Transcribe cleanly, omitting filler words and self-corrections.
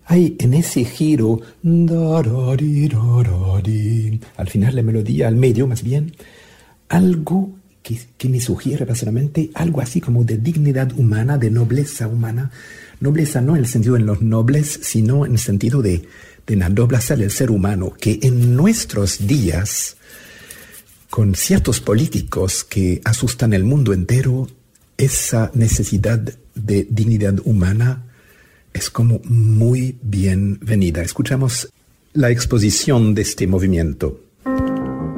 hay en ese giro, al final la melodía, al medio más bien, algo que me sugiere básicamente algo así como de dignidad humana, de nobleza humana. Nobleza no en el sentido de los nobles, sino en el sentido de la nobleza del ser humano, que en nuestros días, con ciertos políticos que asustan el mundo entero, esa necesidad de dignidad humana es como muy bienvenida. Escuchamos la exposición de este movimiento.